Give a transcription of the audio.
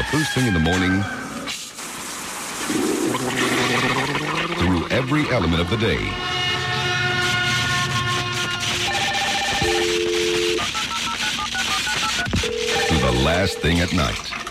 first thing in the morning through every element of the day. To the last thing at night.